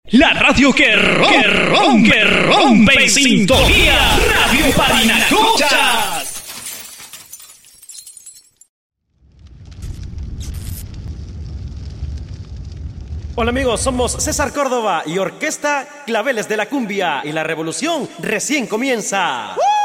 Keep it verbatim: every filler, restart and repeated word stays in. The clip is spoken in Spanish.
La radio que rompe, que rompe, que rompe en sintonía. Radio Parinacocha. Hola amigos, somos César Córdoba y Orquesta Claveles de la Cumbia y la revolución recién comienza. ¡Uh!